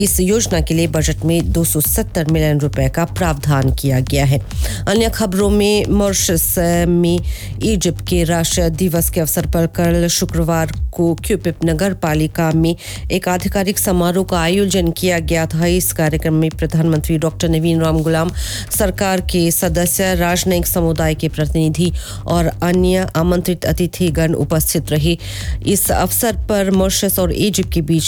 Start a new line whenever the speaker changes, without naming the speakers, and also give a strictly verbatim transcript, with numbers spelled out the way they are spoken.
इस योजना के लिए बजट में दो सौ सत्तर मिलियन रुपए का प्रावधान किया गया है। अन्य खबरों में मॉरिशस में इजिप्ट के राष्ट्रीय दिवस के अवसर पर कल शुक्रवार को क्यूपिप नगर पालिका में एक आधिकारिक समारोह का आयोजन किया गया था। इस कार्यक्रम में प्रधानमंत्री डॉक्टर नवीन राम गुलाम, सरकार के सदस्य, राजनयिक समुदाय के प्रतिनिधि और अन्य आमंत्रित अतिथिगण उपस्थित रहे। इस अवसर पर मॉरिशस और इजिप्ट के बीच